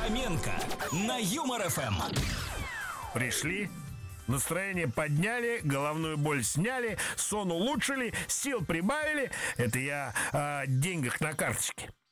Фоменко на Юмор ФМ. Пришли, настроение подняли, головную боль сняли, сон улучшили, сил прибавили. Это я о деньгах на карточке.